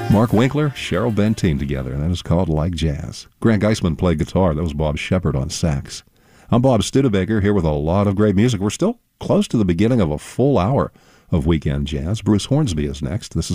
Mark Winkler, Cheryl Benteen together, and that is called Like Jazz. Grant Geisman played guitar. That was Bob Shepard on sax. I'm Bob Studebaker here with a lot of great music. We're still close to the beginning of a full hour of Weekend Jazz. Bruce Hornsby is next. This is